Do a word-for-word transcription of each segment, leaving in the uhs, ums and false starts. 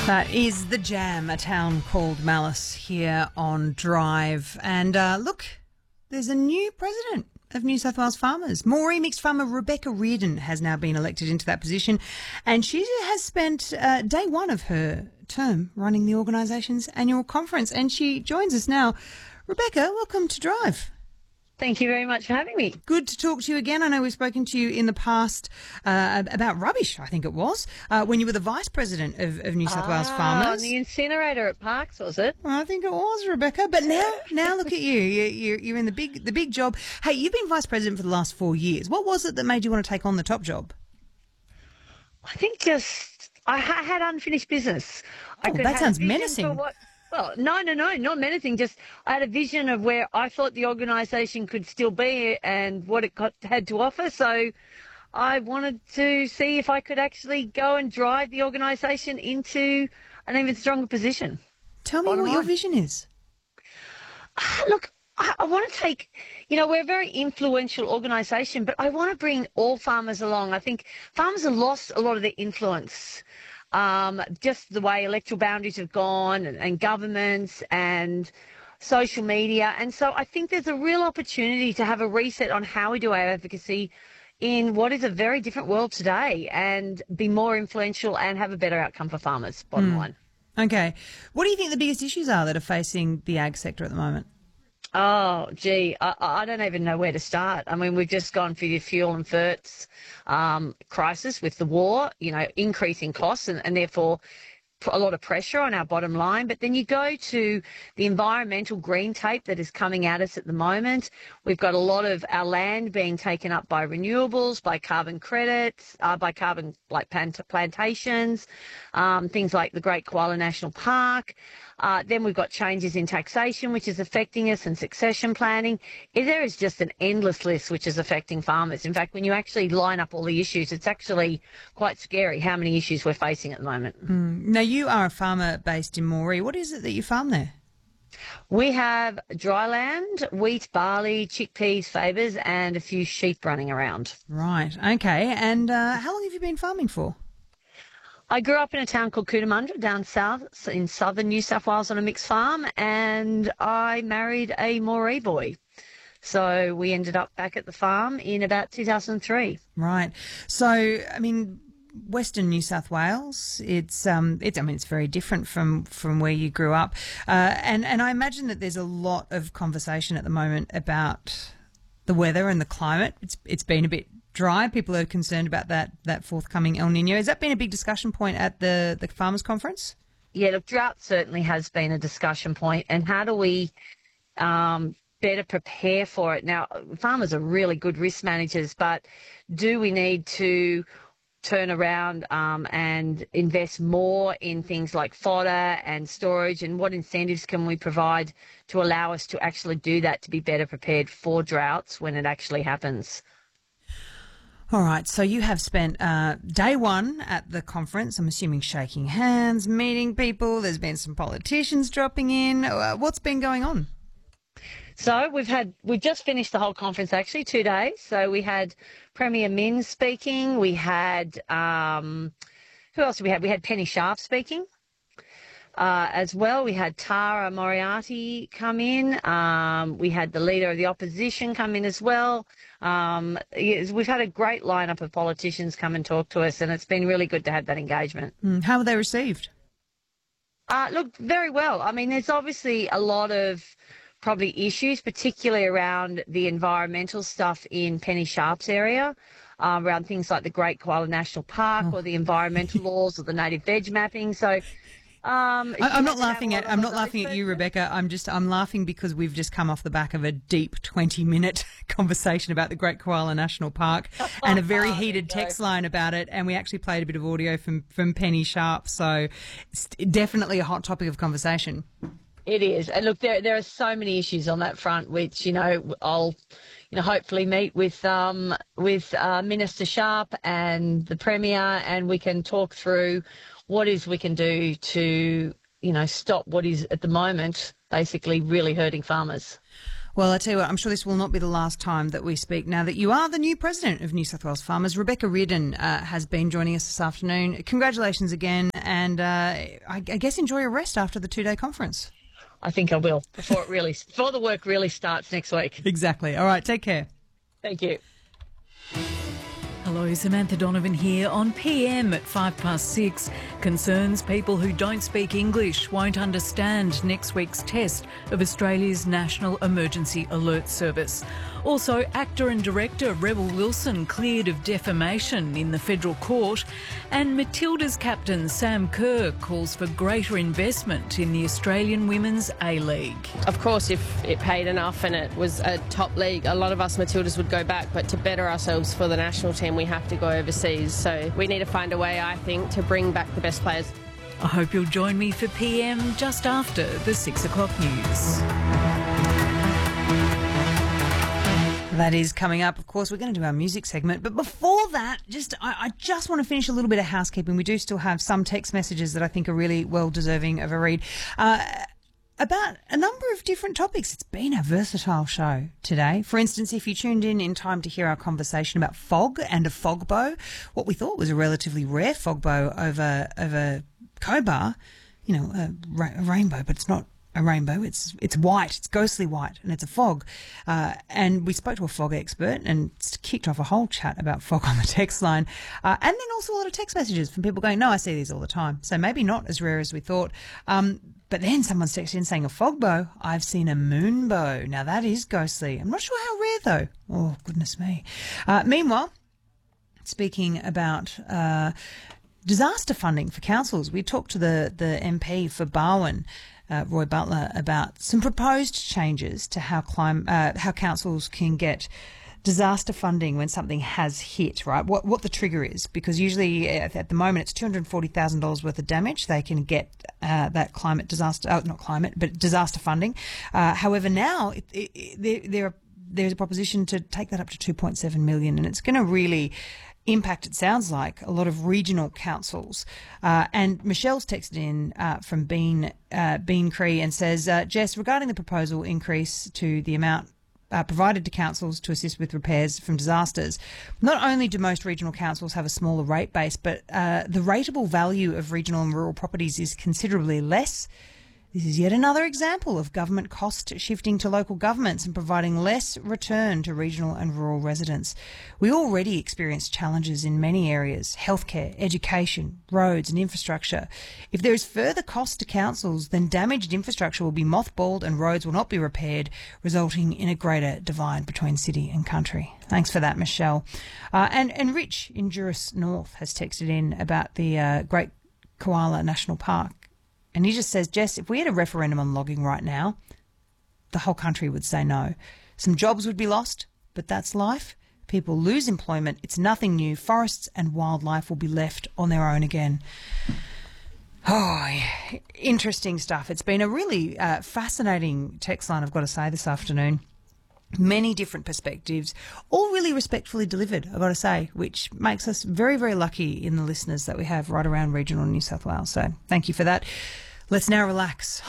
That is The Jam, a town called Malice here on Drive. And uh, look, there's a new president of New South Wales Farmers. Moree mixed farmer Rebecca Reardon has now been elected into that position, and she has spent uh, day one of her term running the organisation's annual conference, and she joins us now. Rebecca, welcome to Drive. Thank you very much for having me. Good to talk to you again. I know we've spoken to you in the past uh, about rubbish, I think it was, uh, when you were the Vice President of, of New South ah, Wales Farmers. On the incinerator at Parkes, was it? Well, I think it was, Rebecca. But now, now look at you. you you're, you're in the big, the big job. Hey, you've been Vice President for the last four years. What was it that made you want to take on the top job? I think just I ha- had unfinished business. I Oh, could that have sounds a vision menacing. for what- Well, no, no, no, not menacing. Just I had a vision of where I thought the organisation could still be and what it got, had to offer. So I wanted to see if I could actually go and drive the organisation into an even stronger position. Tell me Bottom what your line. vision is. Ah, Look, I, I want to take, you know, we're a very influential organisation, but I want to bring all farmers along. I think farmers have lost a lot of their influence. Um, just the way electoral boundaries have gone and, and governments and social media. And so I think there's a real opportunity to have a reset on how we do our advocacy in what is a very different world today and be more influential and have a better outcome for farmers, bottom line. Okay. What do you think the biggest issues are that are facing the ag sector at the moment? Oh, gee, I, I don't even know where to start. I mean, we've just gone through the fuel and ferts um, crisis with the war, you know, increasing costs and, and therefore a lot of pressure on our bottom line. But then you go to the environmental green tape that is coming at us at the moment. We've got a lot of our land being taken up by renewables, by carbon credits, uh, by carbon like plant- plantations, um, things like the Great Koala National Park. Uh, then we've got changes in taxation, which is affecting us, and succession planning. Eh, There is just an endless list which is affecting farmers. In fact, when you actually line up all the issues, it's actually quite scary how many issues we're facing at the moment. Now, you are a farmer based in Moree. What is it that you farm there? We have dry land, wheat, barley, chickpeas, favours, and a few sheep running around. Right. Okay. And uh, how long have you been farming for? I grew up in a town called Cootamundra down south in southern New South Wales on a mixed farm, and I married a Moree boy. So we ended up back at the farm in about two thousand three. Right. So, I mean, Western New South Wales, it's um, it's I mean, it's very different from, from where you grew up, uh, and and I imagine that there's a lot of conversation at the moment about the weather and the climate. It's it's been a bit dry. People are concerned about that that forthcoming El Nino. Has that been a big discussion point at the the farmers' conference? Yeah, look, drought certainly has been a discussion point, and how do we um, better prepare for it? Now, farmers are really good risk managers, but do we need to turn around um, and invest more in things like fodder and storage, and what incentives can we provide to allow us to actually do that, to be better prepared for droughts when it actually happens? All right, so you have spent uh, day one at the conference, I'm assuming shaking hands, meeting people, there's been some politicians dropping in. Uh, what's been going on? So we've had, we've just finished the whole conference actually, two days. So we had Premier Min speaking, we had, um, who else did we have? We had Penny Sharp speaking. Uh, as well, we had Tara Moriarty come in. Um, we had the leader of the opposition come in as well. Um, yes, we've had a great lineup of politicians come and talk to us, and it's been really good to have that engagement. Mm, how were they received? Uh, look, very well. I mean, there's obviously a lot of probably issues, particularly around the environmental stuff in Penny Sharp's area, uh, around things like the Great Koala National Park Oh. or the environmental laws or the native veg mapping. So. Um, I, I'm not you laughing have at a lot I'm of not those laughing at you, persons. Rebecca. I'm just I'm laughing because we've just come off the back of a deep twenty minute conversation about the Great Koala National Park and a very Oh, there heated you go. text line about it, and we actually played a bit of audio from from Penny Sharp. So it's definitely a hot topic of conversation. It is. And look, there there are so many issues on that front, which, you know, I'll, you know, hopefully meet with um with uh, Minister Sharp and the Premier, and we can talk through what is we can do to, you know, stop what is at the moment basically really hurting farmers. Well, I tell you what, I'm sure this will not be the last time that we speak now that you are the new president of New South Wales Farmers. Rebecca Reardon uh, has been joining us this afternoon. Congratulations again, and uh, I, I guess enjoy a rest after the two-day conference. I think I will before it really before the work really starts next week. Exactly. All right, take care. Thank you. Hello, Samantha Donovan here on P M at five past six. Concerns people who don't speak English won't understand next week's test of Australia's National Emergency Alert Service. Also, actor and director Rebel Wilson cleared of defamation in the federal court. And Matilda's captain Sam Kerr calls for greater investment in the Australian Women's A-League. Of course, if it paid enough and it was a top league, a lot of us Matildas would go back, but to better ourselves for the national team, we have to go overseas. So we need to find a way, I think, to bring back the best players. I hope you'll join me for P M just after the six o'clock news. That is coming up. Of course, we're going to do our music segment. But before that, just I, I just want to finish a little bit of housekeeping. We do still have some text messages that I think are really well deserving of a read. Uh, about a number of different topics. It's been a versatile show today. For instance, if you tuned in in time to hear our conversation about fog and a fog bow, what we thought was a relatively rare fog bow over over Cobar, you know, a, ra- a rainbow, but it's not a rainbow. It's it's white. It's ghostly white, and it's a fog. Uh, and we spoke to a fog expert and kicked off a whole chat about fog on the text line. Uh, and then also a lot of text messages from people going, no, I see these all the time. So maybe not as rare as we thought. Um, but then someone's texted in saying a fog bow. I've seen a moon bow. Now that is ghostly. I'm not sure how rare though. Oh, goodness me. Uh, meanwhile, speaking about uh, disaster funding for councils, we talked to the, the M P for Barwon, Uh, Roy Butler, about some proposed changes to how clim- uh, how councils can get disaster funding when something has hit, right? What what the trigger is, because usually at, at the moment it's two hundred forty thousand dollars worth of damage. They can get uh, that climate disaster, oh, not climate, but disaster funding. Uh, however, now it, it, it, there, there are, there's a proposition to take that up to two point seven million dollars, and it's going to really impact, it sounds like, a lot of regional councils. Uh, and Michelle's texted in uh, from Bean uh, Bean Cree and says, uh, Jess, regarding the proposal increase to the amount uh, provided to councils to assist with repairs from disasters, not only do most regional councils have a smaller rate base, but uh, the rateable value of regional and rural properties is considerably less. This is yet another example of government cost shifting to local governments and providing less return to regional and rural residents. We already experience challenges in many areas: healthcare, education, roads and infrastructure. If there is further cost to councils, then damaged infrastructure will be mothballed and roads will not be repaired, resulting in a greater divide between city and country. Thanks for that, Michelle. Uh, and, and Rich in Juris North has texted in about the uh, Great Koala National Park. And he just says, Jess, if we had a referendum on logging right now, the whole country would say no. Some jobs would be lost, but that's life. People lose employment. It's nothing new. Forests and wildlife will be left on their own again. Oh, yeah. Interesting stuff. It's been a really uh, fascinating text line, I've got to say, this afternoon. Many different perspectives, all really respectfully delivered, I've got to say, which makes us very, very lucky in the listeners that we have right around regional New South Wales. So thank you for that. Let's now relax.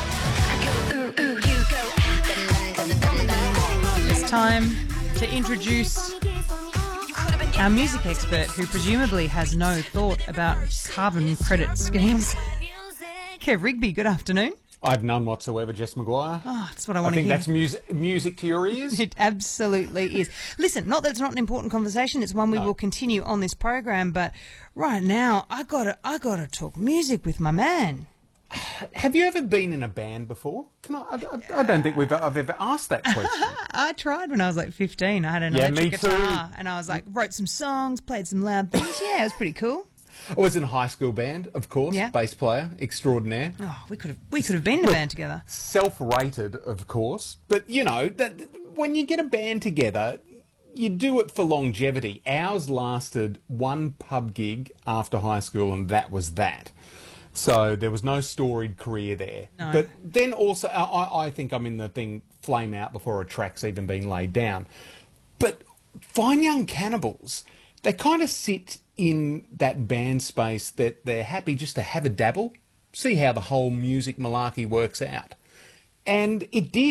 It's time to introduce our music expert, who presumably has no thought about carbon credit schemes. Kev Rigby, good afternoon. I have none whatsoever, Jess Maguire. Oh, that's what I want I to think hear. that's music, music to your ears. It absolutely is. Listen, not that it's not an important conversation. It's one we No. will continue on this program. But right now, I gotta, I gotta talk music with my man. Have you ever been in a band before? Can I? I, I don't think we've I've ever asked that question. I tried when I was like fifteen. I had an Yeah, electric me too. guitar, and I was like, wrote some songs, played some loud things. Yeah, it was pretty cool. I was in a high school band, of course. Yeah. Bass player extraordinaire. Oh, we could have, we could have been in a band together. Self-rated, of course. But you know that when you get a band together, you do it for longevity. Ours lasted one pub gig after high school, and that was that. So there was no storied career there. No. But then also, I, I think I'm in the thing flame out before a track's even been laid down. But Fine Young Cannibals, they kind of sit in that band space that they're happy just to have a dabble, see how the whole music malarkey works out. And it did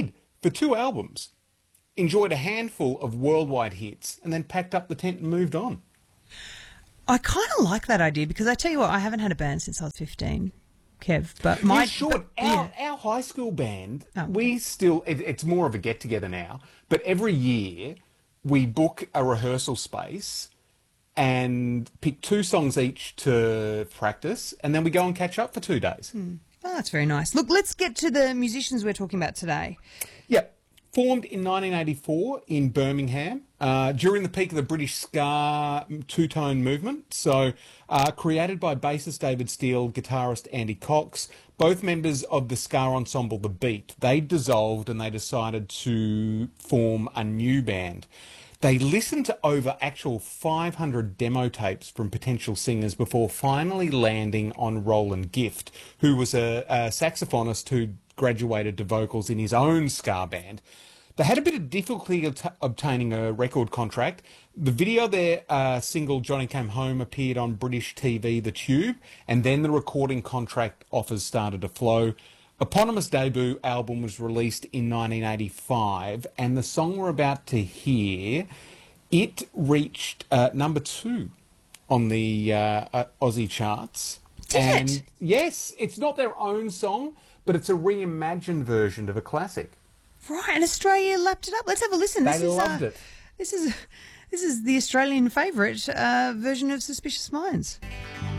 for two albums, enjoyed a handful of worldwide hits, and then packed up the tent and moved on. I kind of like that idea because I tell you what, I haven't had a band since I was fifteen, Kev. But my yeah, sure. but, our, yeah. our high school band, Oh, okay. we still, it, it's more of a get-together now, but every year we book a rehearsal space and pick two songs each to practice, and then we go and catch up for two days. Hmm. Oh, that's very nice. Look, let's get to the musicians we're talking about today. Yeah. Formed in nineteen eighty-four in Birmingham uh, during the peak of the British ska two-tone movement. So uh, created by bassist David Steele, guitarist Andy Cox, both members of the ska ensemble The Beat. They dissolved and they decided to form a new band. They listened to over actual five hundred demo tapes from potential singers before finally landing on Roland Gift, who was a, a saxophonist who graduated to vocals in his own ska band. They had a bit of difficulty ob- obtaining a record contract. The video of their uh, single Johnny Came Home appeared on British T V The Tube, and then the recording contract offers started to flow. Eponymous debut album was released in nineteen eighty-five, and the song we're about to hear, it reached uh, number two on the uh, uh, Aussie charts. Did and it? Yes, it's not their own song, but it's a reimagined version of a classic. Right, and Australia lapped it up. Let's have a listen. They This is, loved uh, it. This is this is the Australian favourite uh, version of Suspicious Minds.